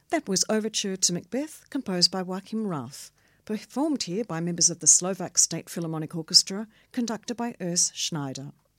That was Overture to Macbeth, composed by Joachim Rath, performed here by members of the Slovak State Philharmonic Orchestra, conducted by Urs Schneider.